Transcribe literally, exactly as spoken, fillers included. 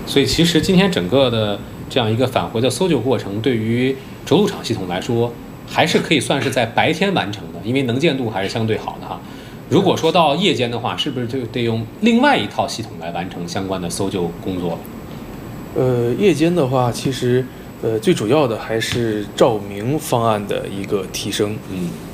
所以其实今天整个的这样一个返回的搜救过程，对于着陆场系统来说，还是可以算是在白天完成的，因为能见度还是相对好的哈。如果说到夜间的话，是不是就得用另外一套系统来完成相关的搜救工作了？ 呃，夜间的话，其实呃最主要的还是照明方案的一个提升。 嗯。